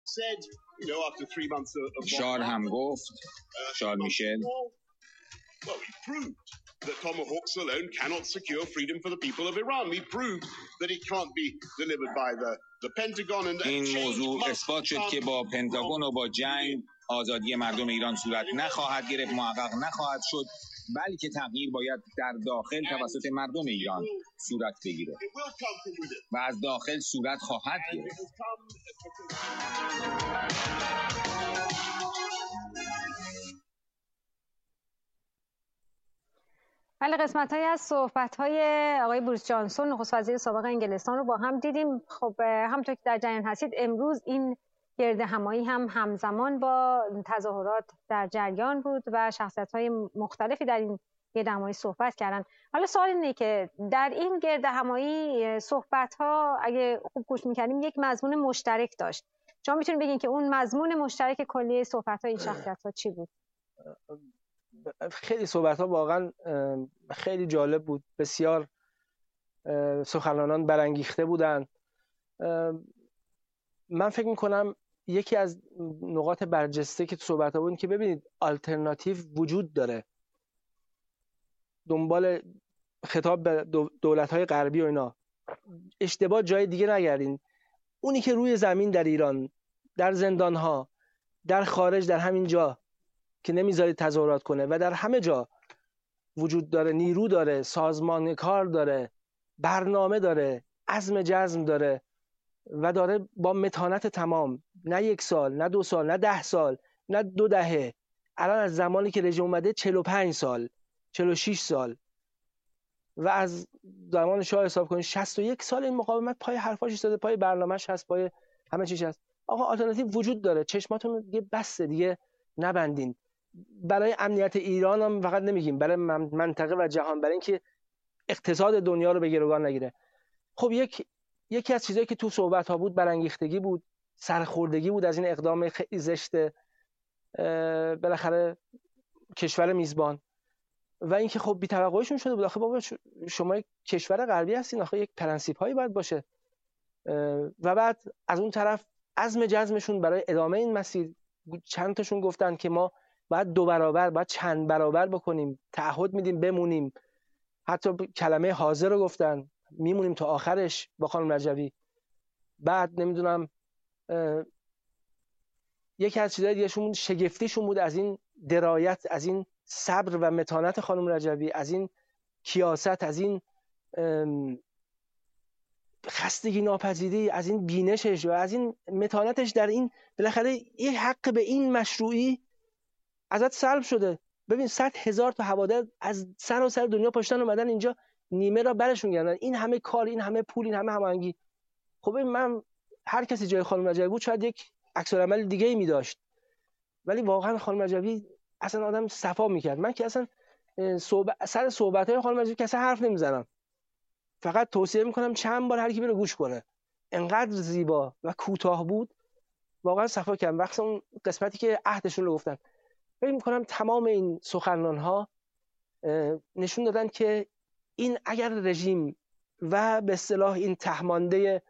شارل هم گفت، شارل میشل، Well, we proved that tomahawks alone cannot secure freedom for the people of Iran. We proved that it can't be delivered by the Pentagon. And این موضوع اثبات شد که با پنتاگون و با جنگ آزادی مردم ایران صورت نخواهد گرفت، محقق نخواهد شد، بلکه تغییر باید در داخل توسط مردم ایران صورت بگیره و از داخل صورت خواهد گرفت. بله، قسمت‌هایی از صحبت‌های آقای بوریس جانسون نخست وزیر سابق انگلستان رو با هم دیدیم. خب همونطور که در جریان هستید امروز این گردهمایی هم همزمان با تظاهرات در جریان بود و شخصیت‌های مختلفی در این گردهمایی صحبت کردن. حالا سوال اینه که در این گردهمایی صحبت‌ها اگه خوب گوش می‌کردیم یک مضمون مشترک داشت. شما می‌تونید بگین که اون مضمون مشترک کلی صحبت‌های این شخصیت‌ها چی بود؟ خیلی صحبت‌ها واقعا خیلی جالب بود. بسیار سخنرانان برانگیخته بودند. من فکر می‌کنم یکی از نقاط برجسته که تو صحبت‌ها بود که ببینید آلترناتیو وجود داره. دنبال خطاب به دولت‌های غربی و اینا اشتباه جای دیگه نگردین. اونی که روی زمین در ایران، در زندان‌ها، در خارج، در همین جا که نمیذارید تظاهرات کنه و در همه جا وجود داره، نیرو داره، سازمان کار داره، برنامه داره، عزم جزم داره و داره با متانت تمام، نه 1 سال، نه 2 سال، نه 10 سال، نه 2 دهه، الان از زمانی که رژیم اومده 45 سال، 46 سال و از زمان شاه حساب کنید 61 سال این مقاومت پای حرفاش ایستاده، پای برنامه‌اش هست، پای همه چیز هست. آقا آلترناتیو وجود داره، چشماتون دیگه بسته، دیگه نبندین. برای امنیت ایران هم فقط نمیگیم، برای منطقه و جهان، برای اینکه اقتصاد دنیا رو به گروگان نگیره. خب یکی از چیزایی که تو صحبت ها بود برانگیختگی بود، سرخوردگی بود از این اقدام خیلی زشت بالاخره کشور میزبان و اینکه خب بی‌توقعشون شده بود. آخه بابا شما یک کشور غربی هستین، آخه یک پرنسیپ هایی باید باشه. و بعد از اون طرف عزم جزمشون برای ادامه این مسیر، چند تاشون گفتن که ما باید 2 برابر، باید چند برابر بکنیم، تعهد میدیم بمونیم. حتی کلمه حاضر رو گفتن، میمونیم تا آخرش با خانم رجوی. بعد نمیدونم یکی از چیزای دیگه‌شون شگفتیشون بود از این درایت، از این صبر و متانت خانم رجوی، از این کیاست، از این خستگی ناپذیری، از این بینشش و از این متانتش در این بالاخره یه حق به این مشروعی ازت سلب شده. ببین 100,000 تا هوادار از سراسر دنیا پشتن اومدن اینجا، نیمه را برشون گردن، این همه کار، این همه پول، این همه هماهنگی. خب من هر کسی جای خانم رجوی بود شاید یک عکس العمل دیگه ای می داشت، ولی واقعا خانم رجوی اصلا آدم صفا میکرد. من که اصلا سر صحبت‌های خانم رجوی کسی حرف نمیزنم، فقط توصیه میکنم چند بار هر کی بره گوش کنه. انقدر زیبا و کوتاه بود، واقعا صفا کرد. وقتی اون قسمتی که عهدشون رو گفتن، فکر میکنم تمام این سخنران‌ها نشون دادن که این اگر رژیم و به اصطلاح این تهمانده،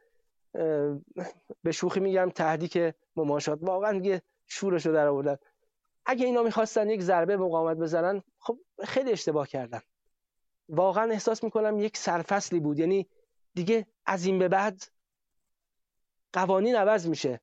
به شوخی میگم تهدیک مماشات، واقعا دیگه شورش رو در آوردن، اگه اینا میخواستن یک ضربه مقاومت بزنن، خب خیلی اشتباه کردن. واقعا احساس میکنم یک سرفصلی بود، یعنی دیگه از این به بعد قوانین عوض میشه،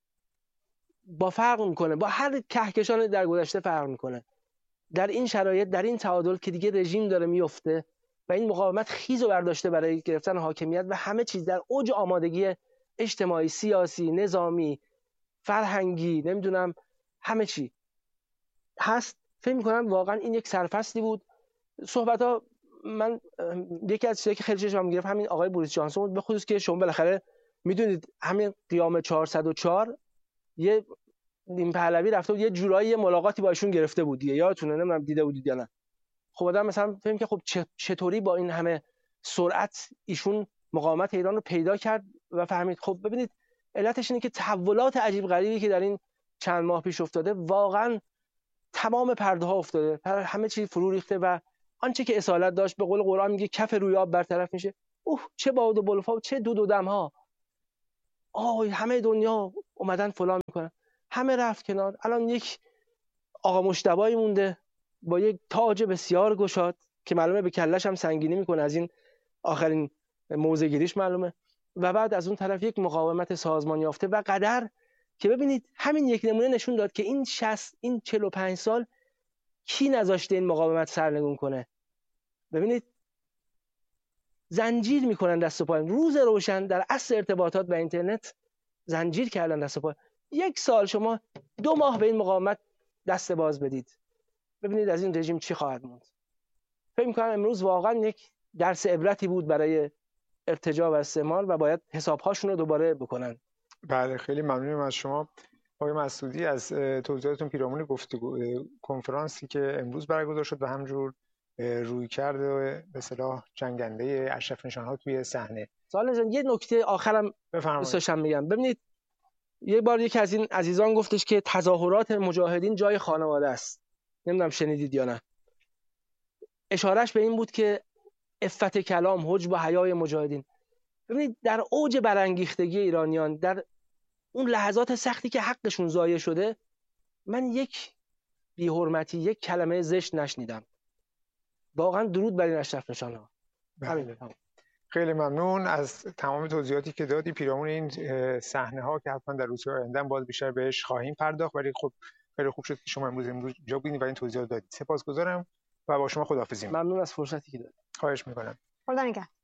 با فرق میکنه، با هر کهکشان در گذشته فرق میکنه. در این شرایط، در این تعادل که دیگه رژیم داره میفته و این مقاومت خیز و برداشته برای گرفتن حاکمیت و همه چیز در اوج آمادگی اجتماعی، سیاسی، نظامی، فرهنگی، نمیدونم همه چی هست، فکر میکنم واقعا این یک سرفصلی بود. صحبت ها، من یکی از چیزایی که خیلی چشمم گرفت همین آقای بوریس جانسون بود، به خصوص که شما بالاخره میدونید همین قیام 404 یه نیم پهلوی رفته بود یه جورایی ملاقاتی با ایشون گرفته بود دیگه، یادتونه؟ نمیدونم دیده بودید یا نه. خب آدم مثلا فهم که خب چطوری با این همه سرعت ایشون مقاومت ایران رو پیدا کرد و فهمید. خب ببینید علتش اینه که تحولات عجیب غریبی که در این چند ماه پیش افتاده، واقعا تمام پرده ها افتاده، همه چی فرو ریخته و آنچه که اصالت داشت، به قول قرآن میگه کف روی آب برطرف میشه. چه باد و بلفا و چه دود و دم ها. همه دنیا اومدن فلان میکنن، همه رفت کنار. الان یک آقا مجتبی مونده با یک تاج بسیار گشاد که معلومه به کلش هم سنگینی میکنه، از این آخرین موضع گیریش معلومه. و بعد از اون طرف یک مقاومت سازمان یافته و قدر که ببینید همین یک نمونه نشون داد که این 45 سال کی نذاشته این مقاومت سرنگون کنه. ببینید زنجیر میکنن دست و پای، روز روشن در عصر ارتباطات و اینترنت زنجیر کردن دست و پای. 1 سال شما 2 ماه به این مقاومت دست باز بدید، ببینید از این رژیم چی خواهد موند. فکر می‌کنم امروز واقعا یک درس عبرتی بود برای ارتجاع و استعمار و باید حساب‌هاشون رو دوباره بکنن. بله خیلی ممنونم از شما آقای مسعودی از توضیحاتتون پیرامون گفتگو کنفرانسی که امروز برگزار شد و همجور رویکرد به اصطلاح جنگنده اشرف نشان‌ها توی صحنه. سوال جان یه نکته آخرم دوست داشتم میگم. ببینید یه بار یکی از این عزیزان گفتش که تظاهرات مجاهدین جای خانواده است. نمیدونم شنیدید یا نه. اشارهش به این بود که عفت کلام، حجب و حیای مجاهدین. ببینید در اوج برانگیختگی ایرانیان، در اون لحظات سختی که حقشون ضایع شده، من یک بی‌حرمتی، یک کلمه زشت نشنیدم. واقعا درود بر این اشرف نشان‌ها. همین. خیلی ممنون از تمام توضیحاتی که دادی پیرامون این صحنه‌ها که حتما در روزهای آینده باز بیشتر بهش خواهیم پرداخت، ولی خب خیلی خوب شد که شما امروز اینجا بودید و این توضیحات دادید. سپاسگزارم و با شما خداحافظی. ممنون از فرصتی که دادید. خواهش می‌کنم. خدا نگهدار.